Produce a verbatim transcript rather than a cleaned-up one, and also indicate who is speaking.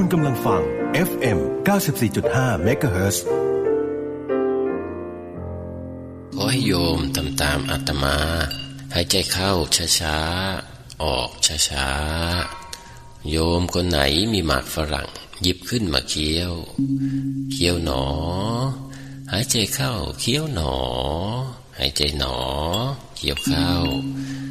Speaker 1: คุณกำลังฟัง เอฟ เอ็ม เก้าสิบสี่จุดห้า เมกะเฮิรตซ์
Speaker 2: ขอให้โยมทำตามอาตมาหายใจเข้าช้าๆออกช้าๆโยมคนไหนมีหมากฝรั่งหยิบขึ้นมาเคี้ยวเคี้ยวหนอหายใจเข้าเคี้ยวหนอหายใจหนอเคี้ยวเข้า